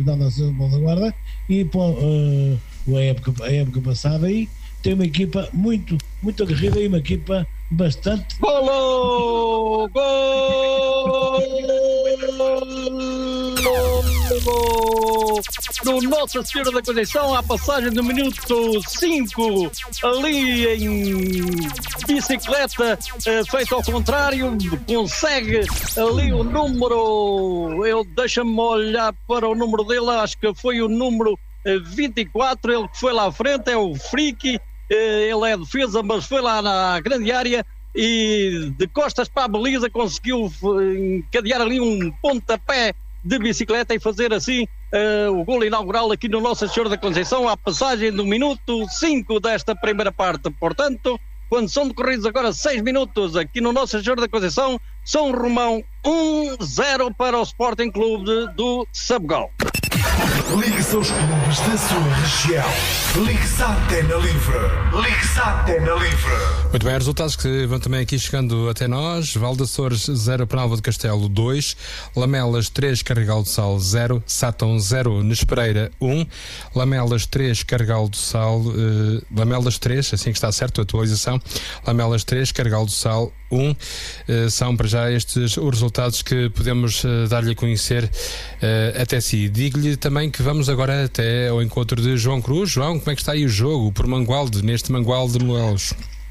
da nossa guarda, e a época passada aí tem uma equipa muito aguerrida e uma equipa bastante... Golo! Do Nossa Senhora da Conceição, à passagem do minuto 5, ali em bicicleta, feito ao contrário, consegue ali o número, deixa-me olhar para o número dele, acho que foi o número 24, ele que foi lá à frente, é o Friki, ele é defesa, mas foi lá na grande área e de costas para a baliza conseguiu encadear ali um pontapé de bicicleta e fazer assim o golo inaugural aqui no Nossa Senhora da Conceição, à passagem do minuto 5 desta primeira parte. Portanto, quando são decorridos agora 6 minutos aqui no Nossa Senhora da Conceição, São Romão 1-0 para o Sporting Clube do Sabugal. Ligue-se aos clubes da sua região. Ligue-se à Antena Livre. Ligue-se à Antena Livre. Muito bem, resultados que vão também aqui chegando até nós. Val de Açores 0, Penalva de Castelo 2, Lamelas 3, Carregal do Sal 0, Sátão 0, Nespereira 1, Lamelas 3, Carregal do Sal, Lamelas 3, assim que está certo a atualização, Lamelas 3, Carregal do Sal 1, são para já estes os resultados que podemos dar-lhe a conhecer até si. Digo-lhe também que vamos agora até ao encontro de João Cruz. João, como é que está aí o jogo por Mangualde, neste Mangualde de Moelos?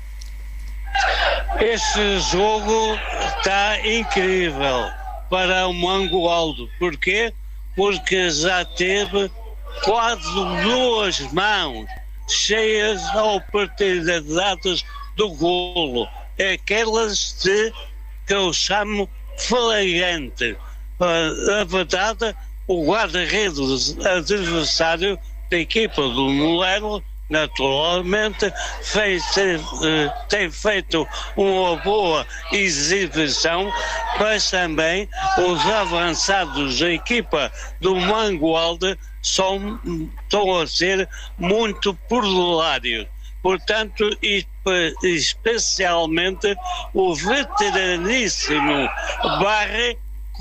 Este jogo está incrível para o Mangualde. Porquê? Porque já teve quase 2 mãos cheias ao partir das datas do golo. Aquelas que eu chamo flagrante. A verdade, o guarda-redes adversário da equipa do Molero, naturalmente, tem feito uma boa exibição, mas também os avançados da equipa do Mangualde estão a ser muito perdulários. Portanto, especialmente o veteraníssimo Barre,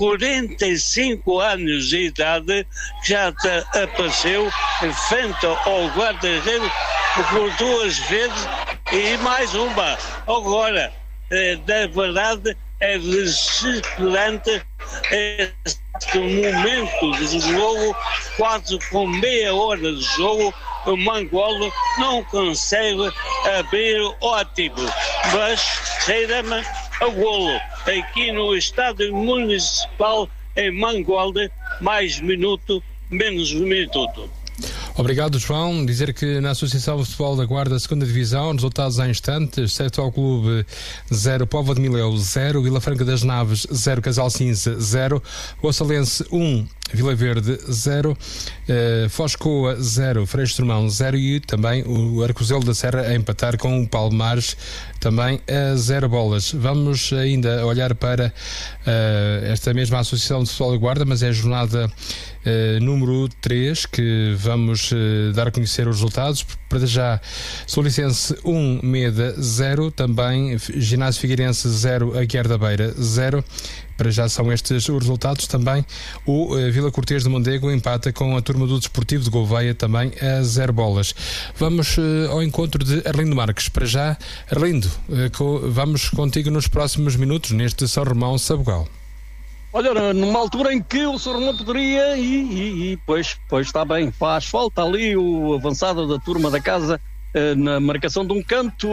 45 anos de idade, já apareceu frente ao guarda-redes por 2 vezes e mais uma. Agora, na verdade, é desesperante este momento de jogo, quase com meia hora de jogo, o Mangualde não consegue abrir o ativo, mas cheira-me a golo. Aqui no estádio municipal em Mangualde, mais minuto, menos minuto. Obrigado, João. Dizer que na Associação de Futebol da Guarda, 2ª Divisão, resultados em instantes: Setúbal Clube 0, Póvoa de Mileu 0, Vila Franca das Naves 0, Casal Cinza 0, Gonçalense 1, Vila Verde 0, Foscoa 0, Freixo Tormão 0 e também o Arcozelo da Serra a empatar com o Palmares também a 0 bolas. Vamos ainda olhar para esta mesma Associação de Futebol da Guarda, mas é a jornada número 3 que vamos dar a conhecer os resultados. Para já, Solicense 1, Meda 0, também Ginásio Figueirense 0, Aguiar da Beira 0. Para já são estes os resultados. Também o Vila Cortês de Mondego empata com a turma do Desportivo de Gouveia também a 0 bolas. Vamos ao encontro de Arlindo Marques. Para já, Arlindo, vamos contigo nos próximos minutos neste São Romão Sabugal. Olha, numa altura em que o São Romão poderia pois está bem, faz falta ali o avançado da turma da casa na marcação de um canto,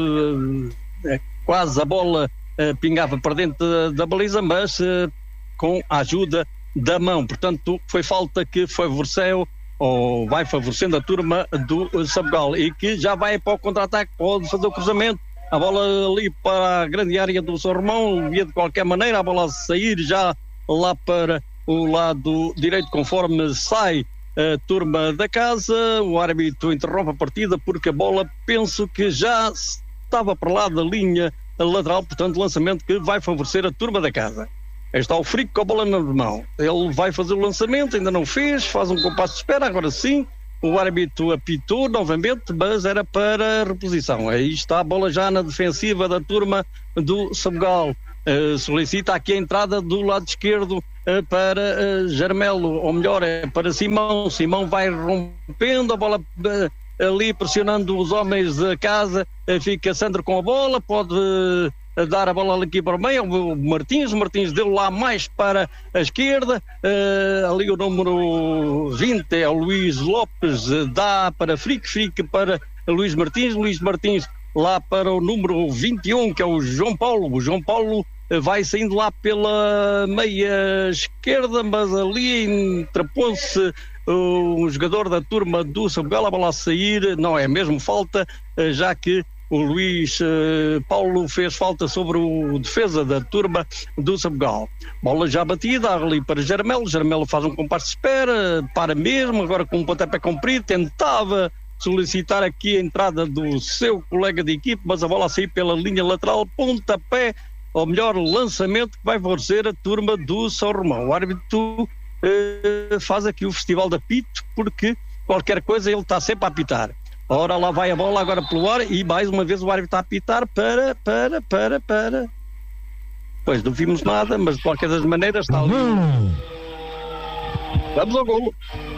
quase a bola pingava para dentro da baliza, mas com a ajuda da mão. Portanto, foi falta que favoreceu, ou vai favorecendo a turma do Sabugal, e que já vai para o contra-ataque, pode fazer o cruzamento, a bola ali para a grande área do São Romão, via de qualquer maneira, a bola sair já lá para o lado direito, conforme sai a turma da casa. O árbitro interrompe a partida porque a bola, penso que já estava para lá da linha lateral, portanto lançamento que vai favorecer a turma da casa. Aí está o Frico com a bola na mão, ele vai fazer o lançamento, ainda não fez, faz um compasso de espera, agora sim o árbitro apitou novamente, mas era para reposição. Aí está a bola já na defensiva da turma do Sabugal. solicita aqui a entrada do lado esquerdo para Jarmelo, ou melhor, é para Simão. Simão vai rompendo a bola ali, pressionando os homens da casa. Fica Sandro com a bola, pode dar a bola aqui para o meio. O Martins deu lá mais para a esquerda. Ali o número 20 é o Luís Lopes, dá para Frick para Luís Martins lá para o número 21, que é o João Paulo. O João Paulo vai saindo lá pela meia esquerda, mas ali interpõe-se o jogador da turma do Sabugal. A bola a sair, não é mesmo falta, já que o Luís Paulo fez falta sobre o defesa da turma do Sabugal. Bola já batida ali para Jarmelo faz um compasso de espera, para mesmo, agora com um pontapé comprido, tentava solicitar aqui a entrada do seu colega de equipe, mas a bola a sair pela linha lateral, pontapé, ou melhor, lançamento, que vai favorecer a turma do São Romão. O árbitro faz aqui o festival de apito, porque qualquer coisa ele está sempre a apitar. Ora, lá vai a bola agora pelo ar e mais uma vez o árbitro está a apitar para. Pois não vimos nada, mas de qualquer das maneiras está ali. Vamos ao golo.